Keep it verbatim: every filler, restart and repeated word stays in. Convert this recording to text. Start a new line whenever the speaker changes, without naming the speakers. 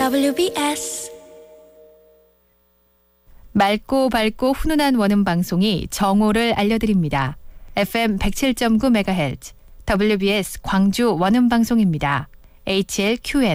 더블유비에스
맑고 밝고 훈훈한 원음 방송이 정오를 알려드립니다. 에프엠 백칠 점 구 메가헤르츠 더블유비에스 광주 원음 방송입니다. 에이치엘큐엔